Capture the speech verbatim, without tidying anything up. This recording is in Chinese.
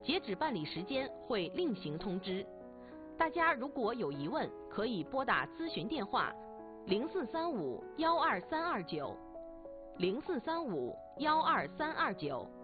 截止办理时间会另行通知。大家如果有疑问，可以拨打咨询电话零四三五幺二三二九零四三五幺二三二九。